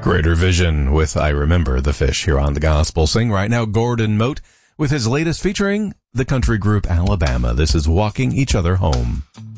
Greater Vision with I Remember the Fish here on the Gospel Sing. Right now, Gordon Mote with his latest featuring the country group Alabama. This is Walking Each Other Home.